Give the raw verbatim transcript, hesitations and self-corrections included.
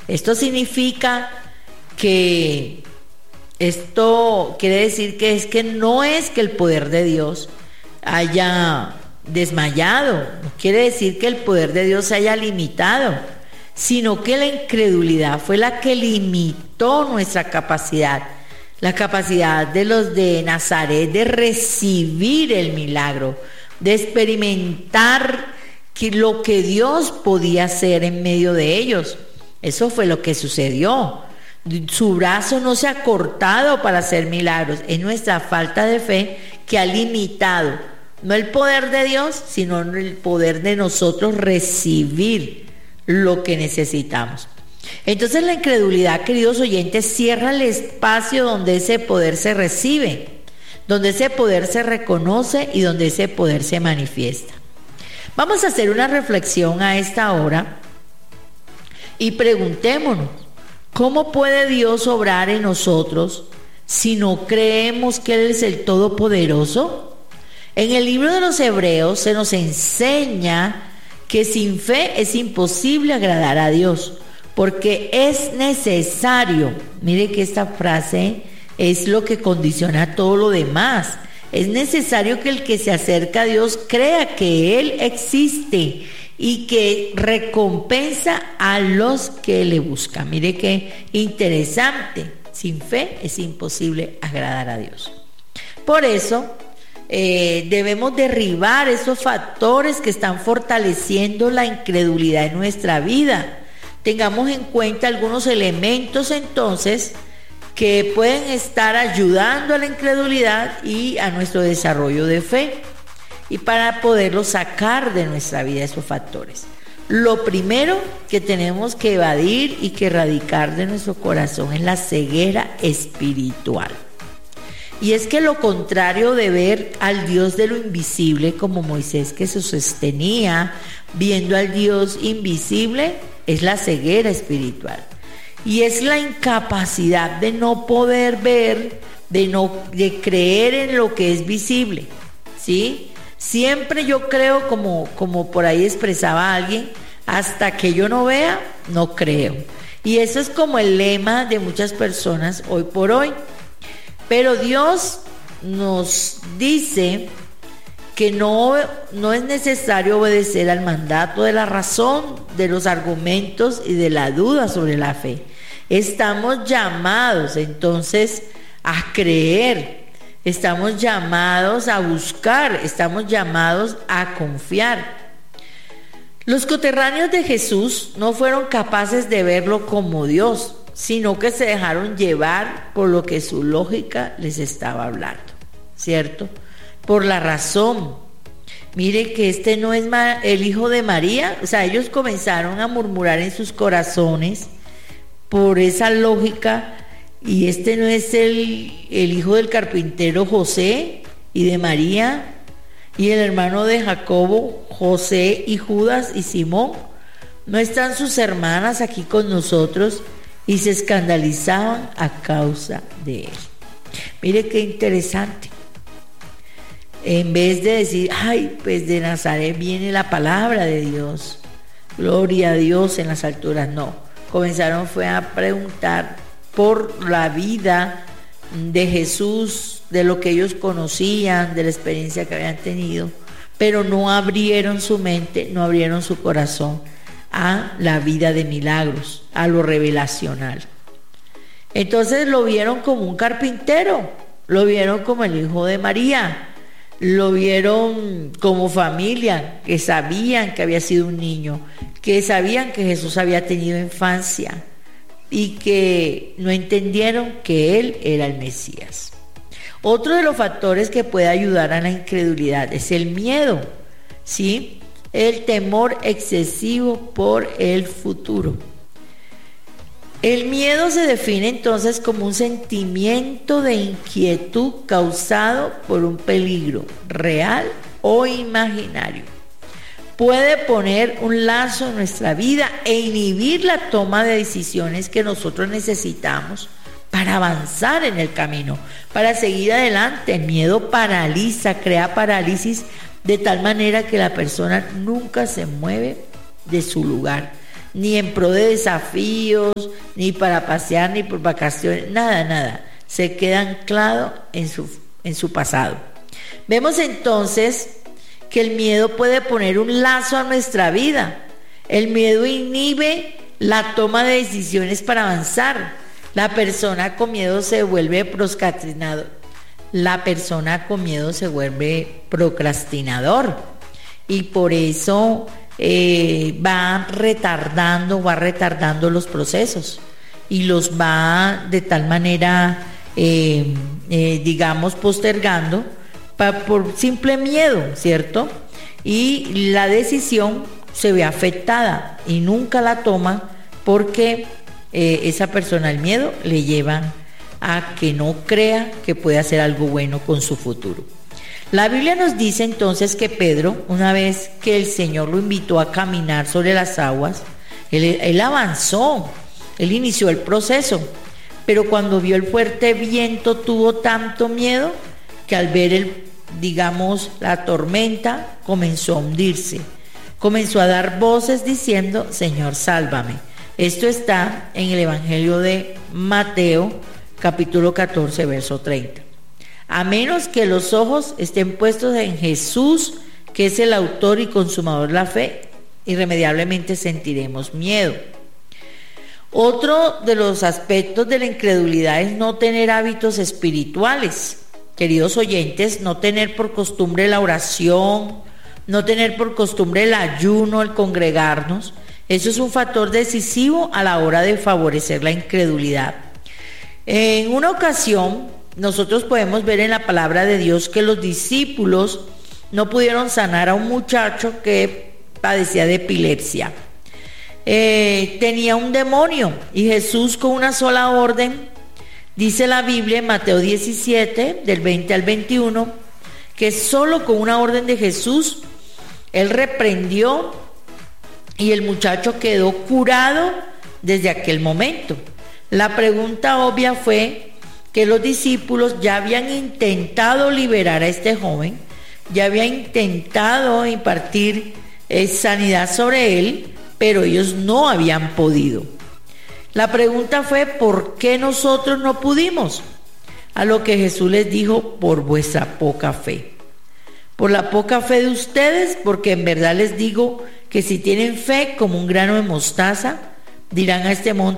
Esto significa que esto quiere decir que es que no es que el poder de Dios haya desmayado, no quiere decir que el poder de Dios se haya limitado, sino que la incredulidad fue la que limitó nuestra capacidad, la capacidad de los de Nazaret de recibir el milagro, de experimentar que lo que Dios podía hacer en medio de ellos. Eso fue lo que sucedió. Su brazo no se ha cortado para hacer milagros, es nuestra falta de fe que ha limitado, no el poder de Dios, sino el poder de nosotros recibir lo que necesitamos. Entonces la incredulidad, queridos oyentes, cierra el espacio donde ese poder se recibe, donde ese poder se reconoce y donde ese poder se manifiesta. Vamos a hacer una reflexión a esta hora y preguntémonos, ¿cómo puede Dios obrar en nosotros si no creemos que Él es el Todopoderoso? En el libro de los Hebreos se nos enseña que sin fe es imposible agradar a Dios, porque es necesario, mire que esta frase es lo que condiciona todo lo demás, es necesario que el que se acerca a Dios crea que Él existe y que recompensa a los que le buscan. Mire qué interesante, sin fe es imposible agradar a Dios. Por eso eh, debemos derribar esos factores que están fortaleciendo la incredulidad en nuestra vida. Tengamos en cuenta algunos elementos entonces que pueden estar ayudando a la incredulidad y a nuestro desarrollo de fe, y para poderlo sacar de nuestra vida esos factores. Lo primero que tenemos que evadir y que erradicar de nuestro corazón es la ceguera espiritual. Y es que lo contrario de ver al Dios de lo invisible, como Moisés que se sostenía viendo al Dios invisible, es la ceguera espiritual. Y es la incapacidad de no poder ver, de no de creer en lo que es visible, ¿sí? Siempre yo creo, como, como por ahí expresaba alguien, hasta que yo no vea, no creo. Y eso es como el lema de muchas personas hoy por hoy. Pero Dios nos dice que no, no es necesario obedecer al mandato de la razón, de los argumentos y de la duda sobre la fe. Estamos llamados entonces a creer. Estamos llamados a buscar, estamos llamados a confiar. Los coterráneos de Jesús no fueron capaces de verlo como Dios, sino que se dejaron llevar por lo que su lógica les estaba hablando, ¿cierto? Por la razón. Mire que este no es el hijo de María. O sea, ellos comenzaron a murmurar en sus corazones por esa lógica. Y este no es el, el hijo del carpintero José y de María, y el hermano de Jacobo, José y Judas y Simón. No están sus hermanas aquí con nosotros, y se escandalizaban a causa de él. Mire qué interesante. En vez de decir, ay, pues de Nazaret viene la palabra de Dios, gloria a Dios en las alturas, no. Comenzaron fue a preguntar por la vida de Jesús, de lo que ellos conocían, de la experiencia que habían tenido, pero no abrieron su mente, no abrieron su corazón a la vida de milagros, a lo revelacional. Entonces lo vieron como un carpintero, lo vieron como el hijo de María, lo vieron como familia, que sabían que había sido un niño, que sabían que Jesús había tenido infancia, y que no entendieron que Él era el Mesías. Otro de los factores que puede ayudar a la incredulidad es el miedo, ¿sí? El temor excesivo por el futuro. El miedo se define entonces como un sentimiento de inquietud causado por un peligro real o imaginario. Puede poner un lazo en nuestra vida e inhibir la toma de decisiones que nosotros necesitamos para avanzar en el camino, para seguir adelante. El miedo paraliza, crea parálisis de tal manera que la persona nunca se mueve de su lugar, ni en pro de desafíos, ni para pasear, ni por vacaciones, nada, nada. Se queda anclado en su, en su pasado. Vemos entonces que el miedo puede poner un lazo a nuestra vida. El miedo inhibe la toma de decisiones para avanzar. La persona con miedo se vuelve procrastinador. La persona con miedo se vuelve procrastinador. Y por eso eh, va retardando, va retardando los procesos. Y los va de tal manera, eh, eh, digamos, postergando pa, por simple miedo, ¿cierto? Y la decisión se ve afectada y nunca la toma porque eh, esa persona, el miedo, le lleva a que no crea que puede hacer algo bueno con su futuro. La Biblia nos dice entonces que Pedro, una vez que el Señor lo invitó a caminar sobre las aguas, él, él avanzó, él inició el proceso, pero cuando vio el fuerte viento tuvo tanto miedo que al ver el, digamos, la tormenta comenzó a hundirse. Comenzó a dar voces diciendo: Señor, sálvame. Esto está en el Evangelio de Mateo, capítulo catorce, verso treinta. A menos que los ojos estén puestos en Jesús, que es el autor y consumador de la fe, irremediablemente sentiremos miedo. Otro de los aspectos de la incredulidad es no tener hábitos espirituales. Queridos oyentes, no tener por costumbre la oración, no tener por costumbre el ayuno, el congregarnos, eso es un factor decisivo a la hora de favorecer la incredulidad. En una ocasión, nosotros podemos ver en la palabra de Dios que los discípulos no pudieron sanar a un muchacho que padecía de epilepsia. Eh, tenía un demonio y Jesús, con una sola orden, dice la Biblia en Mateo diecisiete, del veinte al veintiuno, que solo con una orden de Jesús, él reprendió y el muchacho quedó curado desde aquel momento. La pregunta obvia fue que los discípulos ya habían intentado liberar a este joven, ya habían intentado impartir eh, sanidad sobre él, pero ellos no habían podido. La pregunta fue: ¿por qué nosotros no pudimos? A lo que Jesús les dijo: por vuestra poca fe. Por la poca fe de ustedes, porque en verdad les digo que si tienen fe como un grano de mostaza, dirán a este monte: